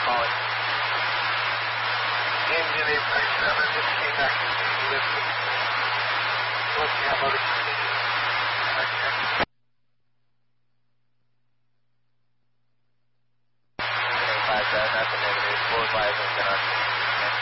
calling. Engine 837, this came back to listen. Looking at motor continues. Okay. 857, that's a negative. 45 is going to